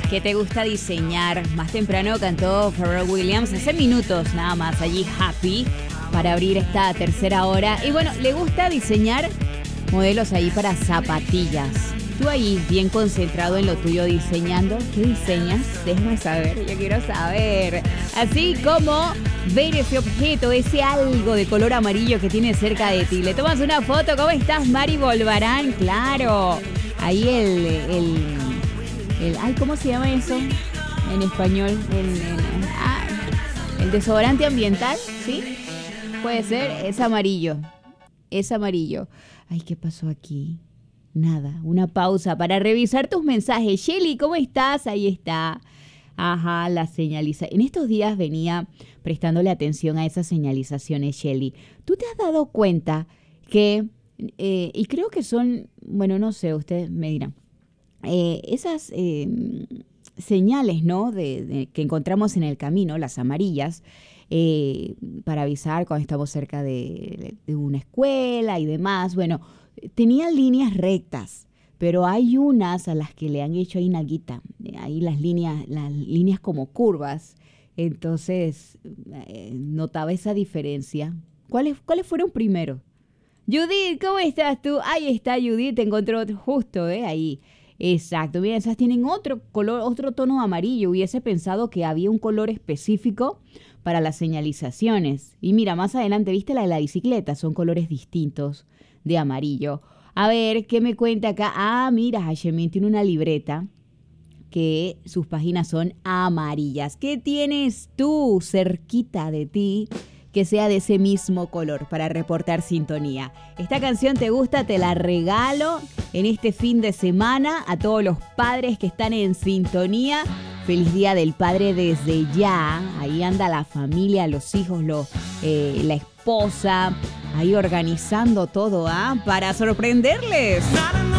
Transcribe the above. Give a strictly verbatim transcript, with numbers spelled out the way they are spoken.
que te gusta diseñar. Más temprano cantó Pharrell Williams, hace minutos nada más, allí Happy, para abrir esta tercera hora. Y bueno, le gusta diseñar modelos ahí para zapatillas. Tú ahí bien concentrado en lo tuyo diseñando. ¿Qué diseñas? Déjame saber, yo quiero saber. Así como ver ese objeto, ese algo de color amarillo que tienes cerca de ti. Le tomas una foto. ¿Cómo estás, Mari Volvarán? Claro. Ahí el... el, el ay, ¿cómo se llama eso en español? El, el, ah, el desodorante ambiental, ¿sí? Puede ser. Es amarillo. Es amarillo. Ay, ¿qué pasó aquí? Nada, una pausa para revisar tus mensajes. Shelly, ¿cómo estás? Ahí está. Ajá, la señalización. En estos días venía prestándole atención a esas señalizaciones, Shelly. ¿Tú te has dado cuenta que, eh, y creo que son, bueno, no sé, ustedes me dirán, eh, esas eh, señales, ¿no? De, de, que encontramos en el camino, las amarillas, eh, para avisar cuando estamos cerca de, de una escuela y demás, bueno, tenían líneas rectas, pero hay unas a las que le han hecho ahí naguita, ahí las líneas, las líneas como curvas. Entonces, eh, notaba esa diferencia. ¿Cuáles, cuáles fueron primero? Judith, ¿cómo estás tú? Ahí está Judith, te encontró justo, ¿eh? Ahí. Exacto, mira, esas tienen otro color, otro tono amarillo. Hubiese pensado que había un color específico para las señalizaciones. Y mira, más adelante, ¿viste la de la bicicleta? Son colores distintos de amarillo. A ver, ¿qué me cuenta acá? Ah, mira, Hashemin tiene una libreta que sus páginas son amarillas. ¿Qué tienes tú cerquita de ti que sea de ese mismo color para reportar sintonía? Esta canción te gusta, te la regalo en este fin de semana a todos los padres que están en sintonía. Feliz Día del Padre desde ya. Ahí anda la familia, los hijos, lo, eh, la esposa, ahí organizando todo, ¿ah? Para sorprenderles.